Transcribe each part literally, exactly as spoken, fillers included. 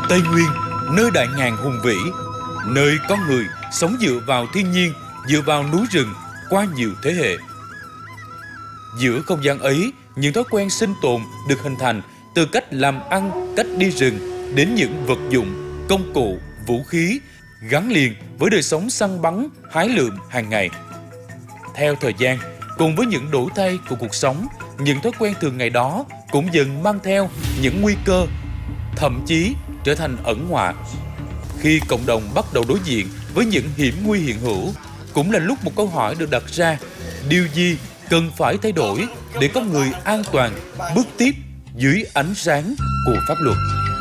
Tây Nguyên, nơi đại ngàn hùng vĩ, nơi con người sống dựa vào thiên nhiên, dựa vào núi rừng qua nhiều thế hệ. Giữa không gian ấy, những thói quen sinh tồn được hình thành từ cách làm ăn, cách đi rừng đến những vật dụng, công cụ, vũ khí gắn liền với đời sống săn bắn, hái lượm hàng ngày. Theo thời gian, cùng với những đổi thay của cuộc sống, những thói quen thường ngày đó cũng dần mang theo những nguy cơ, thậm chí trở thành ẩn họa. Khi cộng đồng bắt đầu đối diện với những hiểm nguy hiện hữu, cũng là lúc một câu hỏi được đặt ra: điều gì cần phải thay đổi để con người an toàn bước tiếp dưới ánh sáng của pháp luật?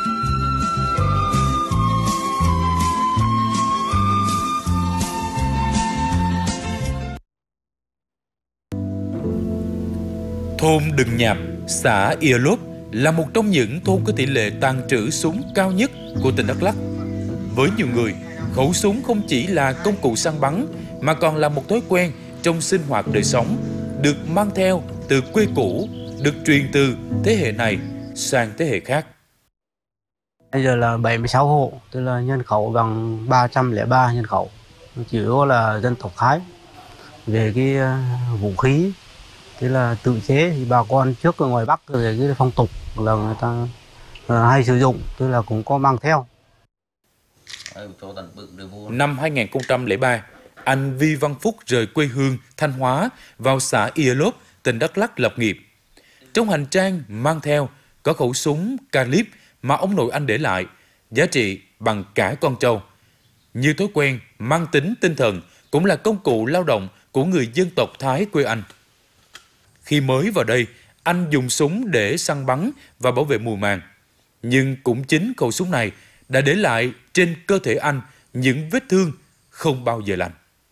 Thôn Đừng Nhạp, xã Ia Lốp là một trong những thôn có tỷ lệ tàng trữ súng cao nhất của tỉnh Đắk Lắk. Với nhiều người, khẩu súng không chỉ là công cụ săn bắn mà còn là một thói quen trong sinh hoạt đời sống, được mang theo từ quê cũ, được truyền từ thế hệ này sang thế hệ khác. Bây giờ là bảy mươi sáu hộ, tức là nhân khẩu bằng ba trăm lẻ ba nhân khẩu, chủ yếu là dân tộc Thái. Về cái vũ khí, tức là tự chế thì bà con trước ở ngoài Bắc về cái phong tục là người ta hay sử dụng, tức là cũng có mang theo. Năm hai nghìn không trăm lẻ ba, anh Vi Văn Phúc rời quê hương Thanh Hóa vào xã Ia Lốp, tỉnh Đắk Lắk lập nghiệp. Trong hành trang mang theo có khẩu súng Calip mà ông nội anh để lại, giá trị bằng cả con trâu. Như thói quen mang tính tinh thần cũng là công cụ lao động của người dân tộc Thái quê anh. Khi mới vào đây, anh dùng súng để săn bắn và bảo vệ mùa màng. Nhưng cũng chính khẩu súng này đã để lại trên cơ thể anh những vết thương không bao giờ lành.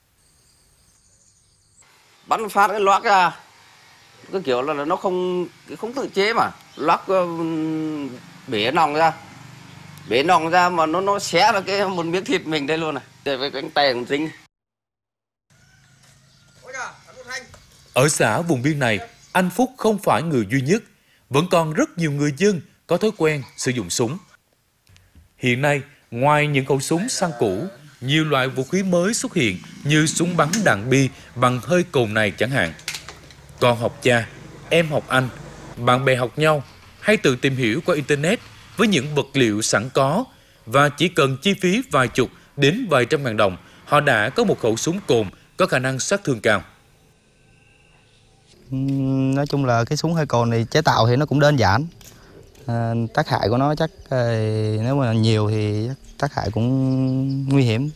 Bắn phát cái loác ra, cái kiểu là nó không không tự chế mà, loác bể nòng ra, bể nòng ra mà nó nó xé ra cái một miếng thịt mình đây luôn này, để với cánh tay cũng dính. Ở xã vùng biên này, anh Phúc không phải người duy nhất, vẫn còn rất nhiều người dân có thói quen sử dụng súng. Hiện nay, ngoài những khẩu súng săn cũ, nhiều loại vũ khí mới xuất hiện như súng bắn đạn bi bằng hơi cồn này chẳng hạn. Con học cha, em học anh, bạn bè học nhau hay tự tìm hiểu qua Internet với những vật liệu sẵn có, và chỉ cần chi phí vài chục đến vài trăm ngàn đồng, họ đã có một khẩu súng cồn có khả năng sát thương cao. Nói chung là cái súng hơi cồn này chế tạo thì nó cũng đơn giản. À, tác hại của nó chắc nếu mà nhiều thì tác hại cũng nguy hiểm.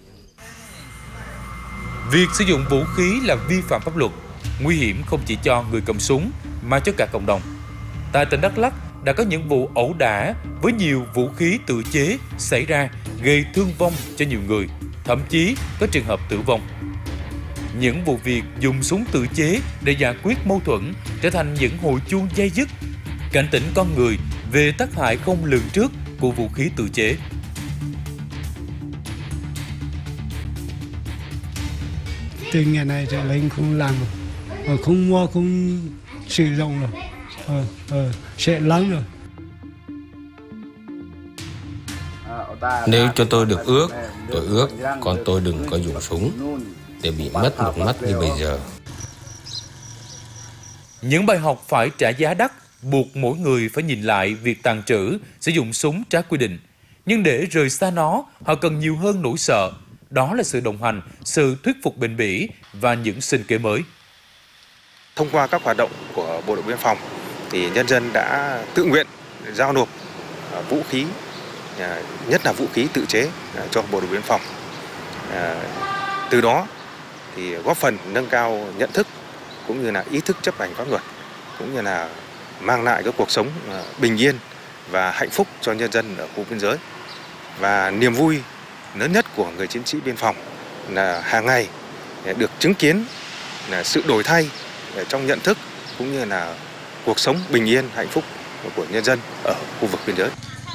Việc sử dụng vũ khí là vi phạm pháp luật, nguy hiểm không chỉ cho người cầm súng mà cho cả cộng đồng. Tại tỉnh Đắk Lắk đã có những vụ ẩu đả với nhiều vũ khí tự chế xảy ra gây thương vong cho nhiều người, thậm chí có trường hợp tử vong. Những vụ việc dùng súng tự chế để giải quyết mâu thuẫn trở thành những hồi chuông dây dứt, cảnh tỉnh con người về tác hại không lường trước của vũ khí tự chế. Từ ngày này trở lên không làm rồi, không mua, không sử dụng rồi, ờ, ờ, sẽ lắm rồi. Nếu cho tôi được ước, tôi ước con tôi đừng có dùng súng để bị mất một mắt như bây giờ. Những bài học phải trả giá đắt buộc mỗi người phải nhìn lại việc tàng trữ, sử dụng súng trái quy định. Nhưng để rời xa nó, họ cần nhiều hơn nỗi sợ. Đó là sự đồng hành, sự thuyết phục bền bỉ và những sinh kế mới. Thông qua các hoạt động của Bộ đội Biên phòng, thì nhân dân đã tự nguyện giao nộp vũ khí, nhất là vũ khí tự chế cho Bộ đội Biên phòng. Từ đó thì góp phần nâng cao nhận thức cũng như là ý thức chấp hành pháp luật, cũng như là mang lại cái cuộc sống bình yên và hạnh phúc cho nhân dân ở khu biên giới. Và niềm vui lớn nhất của người chiến sĩ biên phòng là hàng ngày được chứng kiến là sự đổi thay trong nhận thức cũng như là cuộc sống bình yên hạnh phúc của nhân dân ở khu vực biên giới.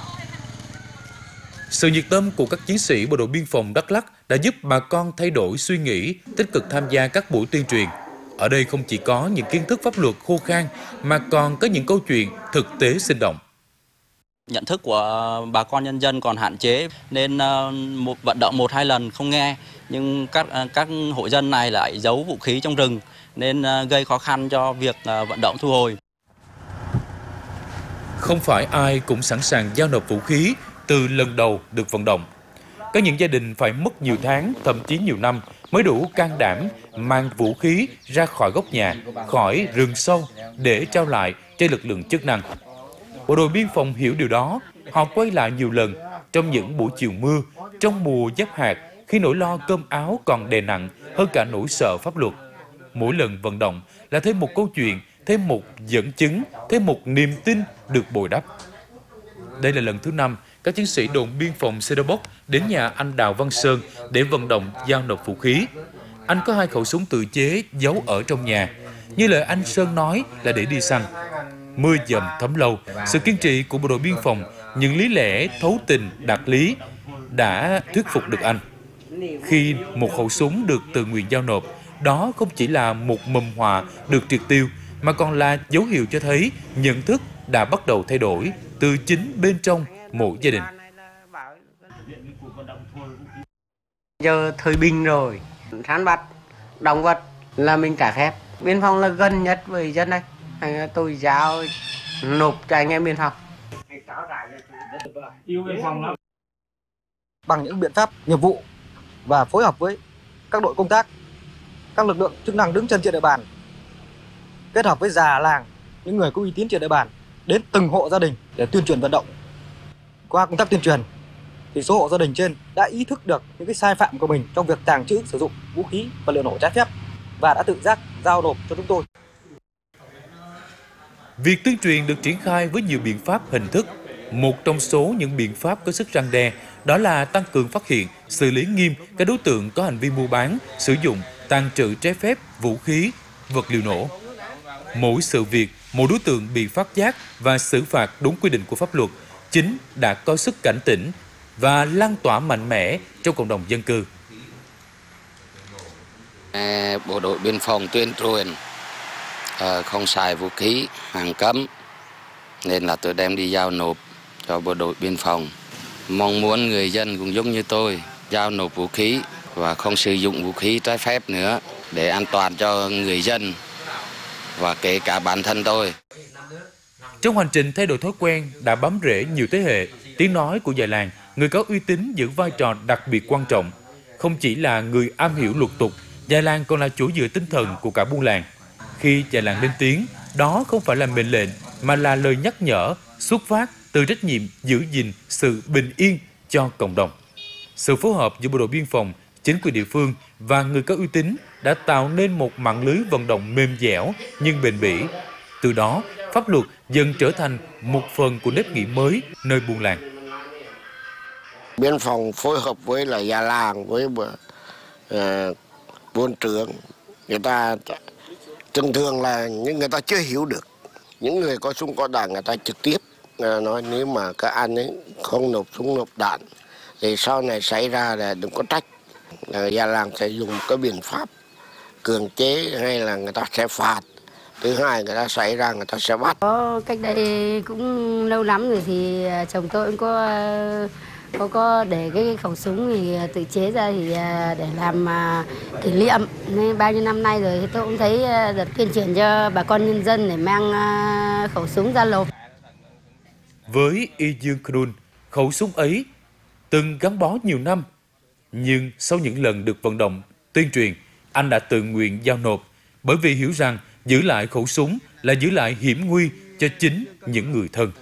Sự nhiệt tâm của các chiến sĩ Bộ đội Biên phòng Đắk Lắk đã giúp bà con thay đổi suy nghĩ, tích cực tham gia các buổi tuyên truyền. Ở đây không chỉ có những kiến thức pháp luật khô khan mà còn có những câu chuyện thực tế sinh động. nhận thức của bà con nhân dân còn hạn chế nên một vận động một hai lần không nghe, nhưng các các hộ dân này lại giấu vũ khí trong rừng nên gây khó khăn cho việc vận động thu hồi. Không phải ai cũng sẵn sàng giao nộp vũ khí từ lần đầu được vận động. Có những gia đình phải mất nhiều tháng, thậm chí nhiều năm mới đủ can đảm mang vũ khí ra khỏi góc nhà, khỏi rừng sâu để trao lại cho lực lượng chức năng. Bộ đội biên phòng hiểu điều đó, họ quay lại nhiều lần trong những buổi chiều mưa, trong mùa giáp hạt, khi nỗi lo cơm áo còn đè nặng hơn cả nỗi sợ pháp luật. Mỗi lần vận động là thêm một câu chuyện, thêm một dẫn chứng, thêm một niềm tin được bồi đắp. Đây là lần thứ năm các chiến sĩ đồn biên phòng Sê Đô Bốc đến nhà anh Đào Văn Sơn để vận động giao nộp vũ khí. Anh có hai khẩu súng tự chế giấu ở trong nhà. Như lời anh Sơn nói là để đi săn. Mưa dầm thấm lâu, sự kiên trì của bộ đội biên phòng, những lý lẽ thấu tình đạt lý đã thuyết phục được anh. Khi một khẩu súng được tự nguyện giao nộp, đó không chỉ là một mầm họa được triệt tiêu, mà còn là dấu hiệu cho thấy nhận thức đã bắt đầu thay đổi từ chính bên trong mỗi gia đình. Giờ thời bình rồi, săn bắt động vật là mình trả phép. Biên phòng là gần nhất với dân đây, tôi giao nộp cho anh em biên phòng. Bằng những biện pháp nghiệp vụ và phối hợp với các đội công tác, các lực lượng chức năng đứng chân trên địa bàn, kết hợp với già làng, những người có uy tín trên địa bàn, đến từng hộ gia đình để tuyên truyền vận động. Qua công tác tuyên truyền thì số hộ gia đình trên đã ý thức được những cái sai phạm của mình trong việc tàng trữ, sử dụng vũ khí vật liệu nổ trái phép và đã tự giác giao nộp cho chúng tôi. Việc tuyên truyền được triển khai với nhiều biện pháp hình thức. Một trong số những biện pháp có sức răn đe đó là tăng cường phát hiện, xử lý nghiêm các đối tượng có hành vi mua bán, sử dụng, tàng trữ trái phép vũ khí, vật liệu nổ. Mỗi sự việc, mỗi đối tượng bị phát giác và xử phạt đúng quy định của pháp luật chính đã có sức cảnh tỉnh và lan tỏa mạnh mẽ trong cộng đồng dân cư. Bộ đội biên phòng tuyên truyền không xài vũ khí, hàng cấm, nên là tôi đem đi giao nộp cho bộ đội biên phòng. Mong muốn người dân cũng giống như tôi, giao nộp vũ khí và không sử dụng vũ khí trái phép nữa để an toàn cho người dân và kể cả bản thân tôi. Trong hành trình thay đổi thói quen đã bám rễ nhiều thế hệ, tiếng nói của già làng, người có uy tín giữ vai trò đặc biệt quan trọng. Không chỉ là người am hiểu luật tục, già làng còn là chỗ dựa tinh thần của cả buôn làng. Khi già làng lên tiếng, đó không phải là mệnh lệnh mà là lời nhắc nhở xuất phát từ trách nhiệm giữ gìn sự bình yên cho cộng đồng. Sự phối hợp giữa bộ đội biên phòng, chính quyền địa phương và người có uy tín đã tạo nên một mạng lưới vận động mềm dẻo nhưng bền bỉ. Từ đó, pháp luật dần trở thành một phần của nếp nghĩ mới nơi buôn làng. Biên phòng phối hợp với là già làng, với uh, buôn trưởng, người ta thường thường là những người ta chưa hiểu được. Những người có súng có đạn người ta trực tiếp nói nếu mà các anh ấy không nộp súng nộp đạn thì sau này xảy ra là đừng có trách. Là già làng sẽ dùng cái biện pháp cưỡng chế hay là người ta sẽ phạt. Thứ hai người ta xảy ra người ta sẽ bắt. Có cách đây cũng lâu lắm rồi thì chồng tôi cũng có có có để cái khẩu súng thì tự chế ra thì để làm kỷ niệm. Nên bao nhiêu năm nay rồi thì tôi cũng thấy được tuyên truyền cho bà con nhân dân để mang khẩu súng ra nộp. Với Y Dương Knun, khẩu súng ấy từng gắn bó nhiều năm, nhưng sau những lần được vận động, tuyên truyền, anh đã tự nguyện giao nộp bởi vì hiểu rằng giữ lại khẩu súng là giữ lại hiểm nguy cho chính những người thân.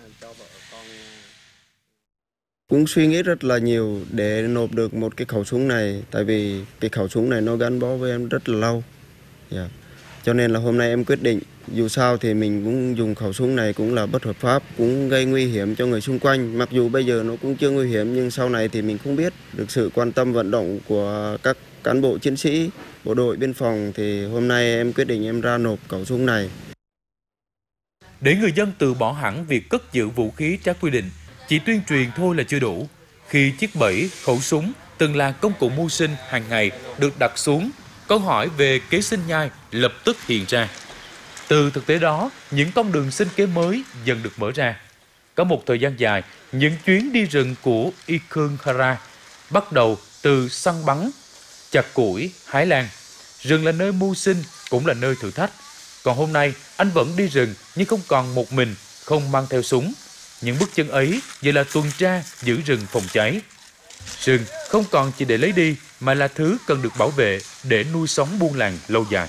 Cũng suy nghĩ rất là nhiều để nộp được một cái khẩu súng này, tại vì cái khẩu súng này nó gắn bó với em rất là lâu. Yeah. Cho nên là hôm nay em quyết định, dù sao thì mình cũng dùng khẩu súng này cũng là bất hợp pháp, cũng gây nguy hiểm cho người xung quanh. Mặc dù bây giờ nó cũng chưa nguy hiểm nhưng sau này thì mình không biết. Được sự quan tâm vận động của các cán bộ chiến sĩ, bộ đội biên phòng thì hôm nay em quyết định em ra nộp khẩu súng này. Để người dân từ bỏ hẳn việc cất giữ vũ khí trái quy định, chỉ tuyên truyền thôi là chưa đủ. Khi chiếc bẫy, khẩu súng từng là công cụ mưu sinh hàng ngày được đặt xuống, câu hỏi về kế sinh nhai lập tức hiện ra. Từ thực tế đó, những con đường sinh kế mới dần được mở ra. có một thời gian dài, những chuyến đi rừng của Ikung Khara bắt đầu từ săn bắn, chặt củi, hái lan. Rừng là nơi mưu sinh, cũng là nơi thử thách. Còn hôm nay, anh vẫn đi rừng nhưng không còn một mình, không mang theo súng. Những bước chân ấy giờ là tuần tra, giữ rừng phòng cháy. Rừng không còn chỉ để lấy đi, mà là thứ cần được bảo vệ để nuôi sống buôn làng lâu dài.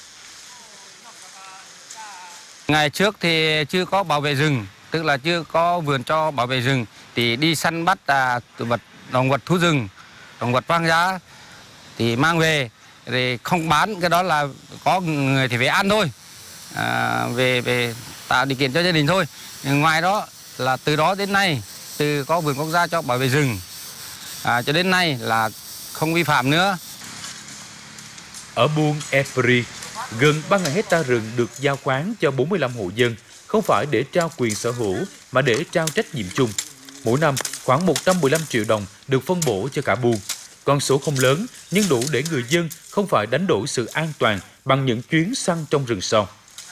Ngày trước thì chưa có bảo vệ rừng, tức là chưa có vườn cho bảo vệ rừng, thì đi săn bắt à, vật động vật thú rừng, động vật hoang dã thì mang về, thì không bán, cái đó là có người thì về ăn thôi, à, về về tạo điều kiện cho gia đình thôi. Nhưng ngoài đó là từ đó đến nay, từ có vườn quốc gia cho bảo vệ rừng à, cho đến nay là không vi phạm nữa. Ở buôn Epri, gần ba nghìn hecta rừng được giao khoán cho bốn mươi lăm hộ dân, không phải để trao quyền sở hữu mà để trao trách nhiệm chung. Mỗi năm, khoảng một trăm mười lăm triệu đồng được phân bổ cho cả buôn. Con số không lớn nhưng đủ để người dân không phải đánh đổi sự an toàn bằng những chuyến săn trong rừng sâu.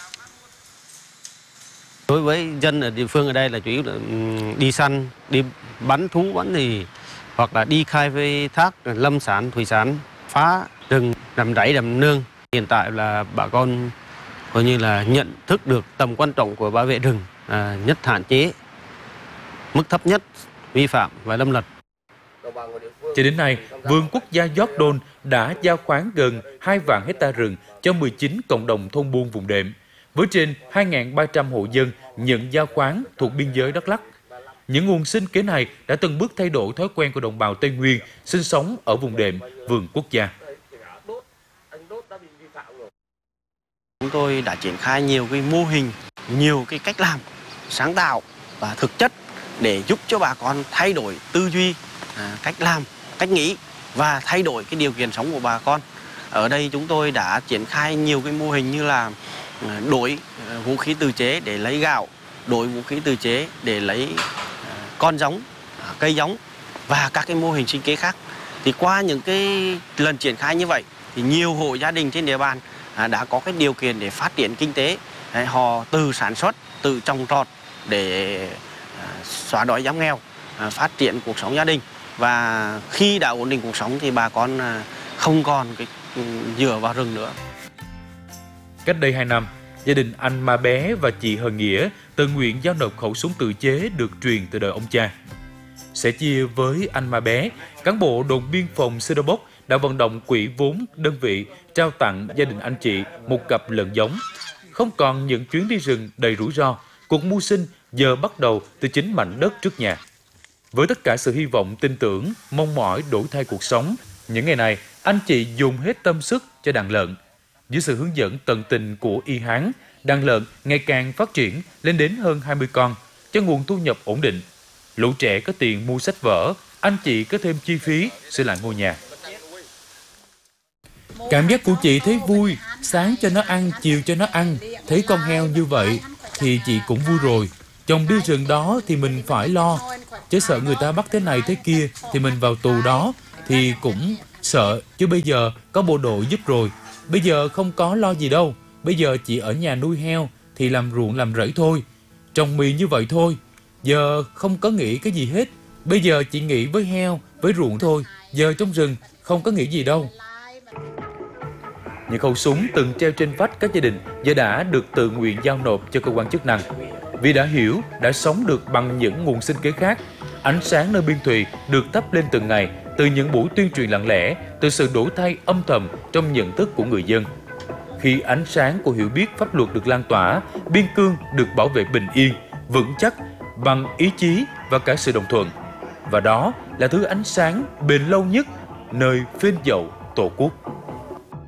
Đối với dân ở địa phương ở đây là chủ yếu là đi săn, đi bắn thú, bắn gì, hoặc là đi khai thác lâm sản, thủy sản, phá rừng, làm rẫy, làm nương. Hiện tại là bà con coi như là nhận thức được tầm quan trọng của bảo vệ rừng, à, nhất hạn chế, mức thấp nhất vi phạm và lâm lập. Cho đến nay, vườn quốc gia York đã giao khoán gần hai vạn hecta rừng cho mười chín cộng đồng thôn buôn vùng đệm, với trên hai nghìn ba trăm hộ dân nhận giao khoán thuộc biên giới Đắk Lắk. Những nguồn sinh kế này đã từng bước thay đổi thói quen của đồng bào Tây Nguyên sinh sống ở vùng đệm vườn quốc gia. Chúng tôi đã triển khai nhiều cái mô hình, nhiều cái cách làm sáng tạo và thực chất để giúp cho bà con thay đổi tư duy, cách làm, cách nghĩ và thay đổi cái điều kiện sống của bà con. Ở đây chúng tôi đã triển khai nhiều cái mô hình như là đổi vũ khí tự chế để lấy gạo, đổi vũ khí tự chế để lấy con giống, cây giống và các cái mô hình sinh kế khác. Thì qua những cái lần triển khai như vậy thì nhiều hộ gia đình trên địa bàn đã có cái điều kiện để phát triển kinh tế. Họ từ sản xuất, từ trồng trọt để xóa đói giảm nghèo, phát triển cuộc sống gia đình. Và khi đã ổn định cuộc sống thì bà con không còn cái dựa vào rừng nữa. Cách đây hai năm, gia đình anh Ma Bé và chị Hờ Nghĩa tự nguyện giao nộp khẩu súng tự chế được truyền từ đời ông cha. Sẻ chia với anh Ma Bé, cán bộ đồn biên phòng Sê Đô Bốc đã vận động quỹ vốn đơn vị trao tặng gia đình anh chị một cặp lợn giống. Không còn những chuyến đi rừng đầy rủi ro, cuộc mưu sinh giờ bắt đầu từ chính mảnh đất trước nhà. Với tất cả sự hy vọng, tin tưởng, mong mỏi đổi thay cuộc sống, những ngày này anh chị dùng hết tâm sức cho đàn lợn. Dưới sự hướng dẫn tận tình của Y Hán, đàn lợn ngày càng phát triển lên đến hơn hai mươi con, cho nguồn thu nhập ổn định. Lũ trẻ có tiền mua sách vở, anh chị có thêm chi phí sửa lại ngôi nhà. Cảm giác của chị thấy vui, sáng cho nó ăn, chiều cho nó ăn. Thấy con heo như vậy thì chị cũng vui rồi. Chồng đi rừng đó thì mình phải lo, chứ sợ người ta bắt thế này thế kia thì mình vào tù đó thì cũng sợ. Chứ bây giờ có bộ đội giúp rồi, bây giờ không có lo gì đâu. Bây giờ chị ở nhà nuôi heo thì làm ruộng làm rẫy thôi, trồng mì như vậy thôi. Giờ không có nghĩ cái gì hết. Bây giờ chị nghĩ với heo, với ruộng thôi. Giờ trong rừng không có nghĩ gì đâu. Những khẩu súng từng treo trên vách các gia đình giờ đã được tự nguyện giao nộp cho cơ quan chức năng. Vì đã hiểu, đã sống được bằng những nguồn sinh kế khác. Ánh sáng nơi biên thùy được thắp lên từng ngày từ những buổi tuyên truyền lặng lẽ, từ sự đổi thay âm thầm trong nhận thức của người dân. Khi ánh sáng của hiểu biết pháp luật được lan tỏa, biên cương được bảo vệ bình yên, vững chắc bằng ý chí và cả sự đồng thuận. Và đó là thứ ánh sáng bền lâu nhất nơi phên dậu Tổ quốc.